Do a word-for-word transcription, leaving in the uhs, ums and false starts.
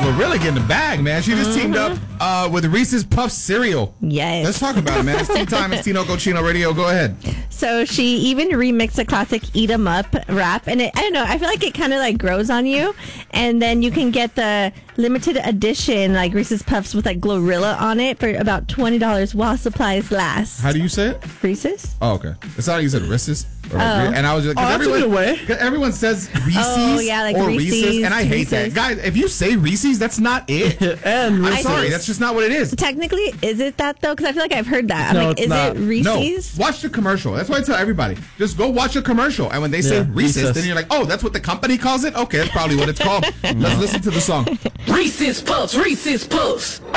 Glorilla getting the bag, man. She just mm-hmm. teamed up uh, with Reese's Puffs cereal. Yes. Let's talk about it, man. It's tea time. It's Tinoco Chino Radio. Go ahead. So she even remixed a classic Eat 'em Up rap. And it, I don't know, I feel like it kind of like grows on you. And then you can get the limited edition like Reese's Puffs with like Glorilla on it for about twenty dollars while supplies last. How do you say it? Reese's. Oh, okay. It's not like you said Reese's. Oh. And I was just, oh, that's everyone, a good way. Everyone says Reese's oh, yeah, like or Reese's, Reese's, and I hate Reese's. that. Guys, if you say Reese's, that's not it. and I'm sorry, that's just not what it is. Technically, is it that though? Because I feel like I've heard that. I'm no, like, it's is not. it Reese's? No, watch the commercial. That's why I tell everybody. Just go watch a commercial. And when they say yeah, Reese's, Reese's, then you're like, oh, that's what the company calls it? Okay, that's probably what it's called. Let's listen to the song. Reese's Puffs, Reese's Puffs.